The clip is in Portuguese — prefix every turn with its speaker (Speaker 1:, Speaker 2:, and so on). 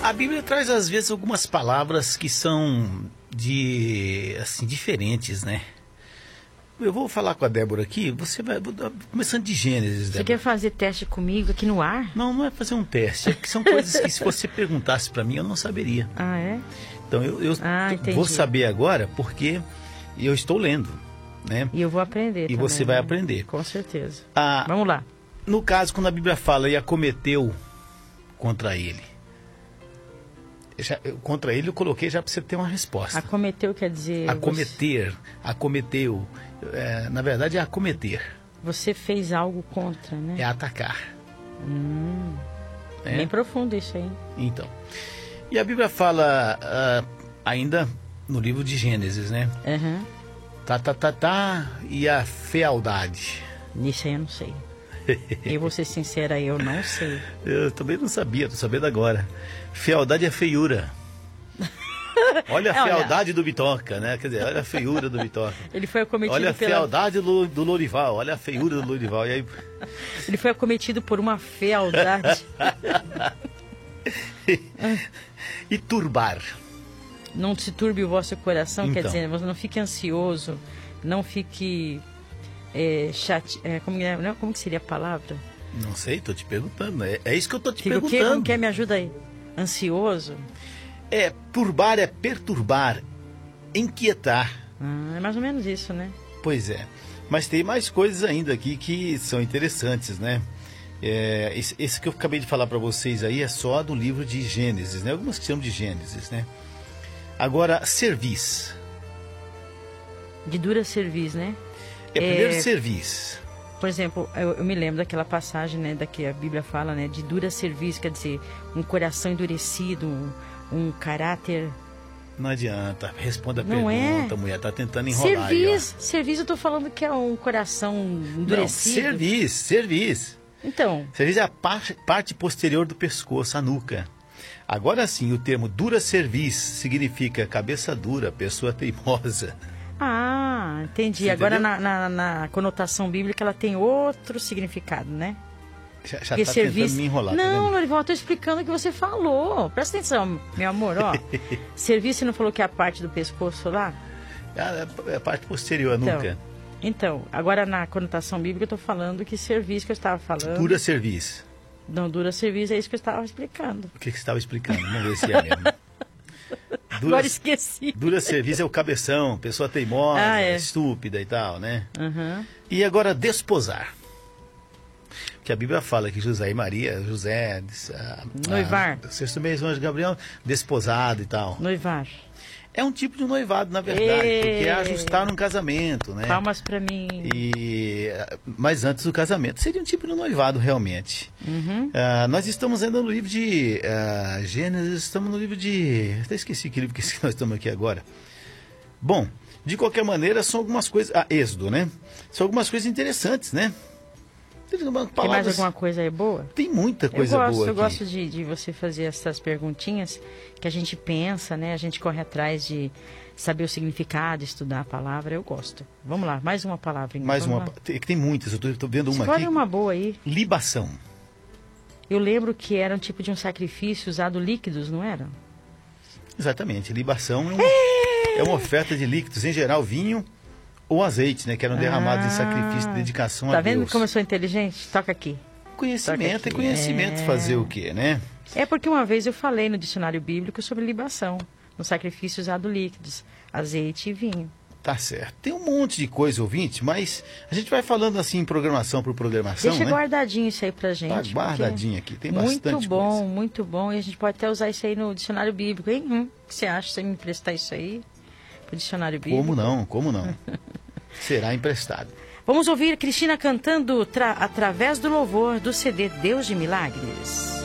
Speaker 1: A Bíblia traz às vezes algumas palavras que são diferentes, né? Eu vou falar com a Débora aqui, você vai começando de Gênesis, Débora.
Speaker 2: Você quer fazer teste comigo aqui no ar?
Speaker 1: Não é fazer um teste, é que são coisas que se você perguntasse para mim eu não saberia.
Speaker 2: Ah, é?
Speaker 1: Então eu vou saber agora porque eu estou lendo, né? E
Speaker 2: eu vou aprender também,
Speaker 1: você vai aprender.
Speaker 2: Com certeza.
Speaker 1: Ah,
Speaker 2: vamos lá.
Speaker 1: No caso, quando a Bíblia fala e acometeu contra ele, contra ele eu coloquei já para você ter uma resposta.
Speaker 2: Acometeu quer dizer...
Speaker 1: Acometeu. Na verdade é acometer.
Speaker 2: Você fez algo contra, né?
Speaker 1: É atacar.
Speaker 2: Bem profundo isso aí.
Speaker 1: Então. E a Bíblia fala ainda no livro de Gênesis, né?
Speaker 2: Uhum.
Speaker 1: E a fealdade.
Speaker 2: Nisso aí eu não sei. Eu vou ser sincera, eu não sei.
Speaker 1: Eu também não sabia, tô sabendo agora. Fealdade é feiura. Olha a fealdade do Bitoca, né? Quer dizer, olha a feiura do Bitoca.
Speaker 2: Ele foi acometido
Speaker 1: Olha a fealdade do Lorival, olha a feiura do Lorival. E aí...
Speaker 2: Ele foi acometido por uma fealdade.
Speaker 1: E turbar.
Speaker 2: Não se turbe o vosso coração,
Speaker 1: então.
Speaker 2: Quer dizer, você não fique ansioso, não fique... como que seria a palavra?
Speaker 1: Não sei, tô te perguntando. É isso que eu tô te perguntando.
Speaker 2: O quê? Como que me ajuda aí? Ansioso?
Speaker 1: Turbar é perturbar, inquietar.
Speaker 2: É mais ou menos isso, né?
Speaker 1: Pois é. Mas tem mais coisas ainda aqui que são interessantes, né? Esse que eu acabei de falar para vocês aí é só do livro de Gênesis, né? Algumas que chamam de Gênesis, né? Agora, cerviz.
Speaker 2: De dura cerviz, né?
Speaker 1: Primeiro cerviz.
Speaker 2: Por exemplo, eu me lembro daquela passagem, né, da que a Bíblia fala, né, de dura cerviz, quer dizer, um coração endurecido, um caráter...
Speaker 1: Não adianta, responda a pergunta, mulher, tá tentando enrolar
Speaker 2: Cerviz eu tô falando que é um coração endurecido.
Speaker 1: Não, cerviz.
Speaker 2: Então.
Speaker 1: Cerviz é a parte posterior do pescoço, a nuca. Agora sim, o termo dura cerviz significa cabeça dura, pessoa teimosa.
Speaker 2: Ah, entendi. Você agora na conotação bíblica ela tem outro significado, né?
Speaker 1: Já tá tentando me enrolar.
Speaker 2: Não, Lorival, eu tô explicando o que você falou. Presta atenção, meu amor, ó. Cerviz, você não falou que é a parte do pescoço lá?
Speaker 1: É a parte posterior, a nuca.
Speaker 2: Então, agora na conotação bíblica eu tô falando que cerviz que eu estava falando...
Speaker 1: Dura cerviz.
Speaker 2: Não, dura cerviz é isso que eu estava explicando.
Speaker 1: O que você estava explicando? Vamos ver se é mesmo.
Speaker 2: Agora esqueci.
Speaker 1: Dura cerviz é o cabeção, pessoa teimosa, estúpida e tal, né?
Speaker 2: Uhum.
Speaker 1: E agora desposar. Que a Bíblia fala que José e Maria,
Speaker 2: noivar.
Speaker 1: Sexto mês, o anjo Gabriel, desposado e tal.
Speaker 2: Noivar.
Speaker 1: É um tipo de noivado, na verdade, porque é ajustar um casamento, né?
Speaker 2: Palmas pra mim.
Speaker 1: Mas antes do casamento, seria um tipo de noivado, realmente.
Speaker 2: Uhum.
Speaker 1: Nós estamos ainda no livro de Gênesis, estamos no livro de... Até esqueci que livro que nós estamos aqui agora. Bom, de qualquer maneira, são algumas coisas... Êxodo, né? São algumas coisas interessantes, né?
Speaker 2: Tem mais alguma coisa aí boa?
Speaker 1: Tem muita coisa boa aqui.
Speaker 2: Eu gosto de você fazer essas perguntinhas que a gente pensa, né? A gente corre atrás de saber o significado, estudar a palavra. Eu gosto. Vamos lá, mais uma palavra.
Speaker 1: Mais uma. Tem muitas, eu estou vendo uma aqui.
Speaker 2: Escolhe uma boa aí.
Speaker 1: Libação.
Speaker 2: Eu lembro que era um tipo de um sacrifício usado líquidos, não era?
Speaker 1: Exatamente. Libação é uma oferta de líquidos, em geral vinho ou azeite, né? Que eram derramados em sacrifício de dedicação a Deus.
Speaker 2: Tá vendo como eu sou inteligente? Toca aqui.
Speaker 1: Conhecimento é conhecimento, fazer o quê, né?
Speaker 2: É porque uma vez eu falei no dicionário bíblico sobre libação, no sacrifício usado líquidos, azeite e vinho.
Speaker 1: Tá certo. Tem um monte de coisa, ouvinte, mas a gente vai falando assim, programação por programação,
Speaker 2: Deixa
Speaker 1: né?
Speaker 2: guardadinho isso aí pra gente.
Speaker 1: Tá guardadinho aqui, tem bastante coisa.
Speaker 2: Muito bom. E a gente pode até usar isso aí no dicionário bíblico, hein? O que você acha? Você me emprestar isso aí pro dicionário bíblico?
Speaker 1: Como não? Será emprestado.
Speaker 2: Vamos ouvir Cristina cantando através do louvor do CD Deus de Milagres.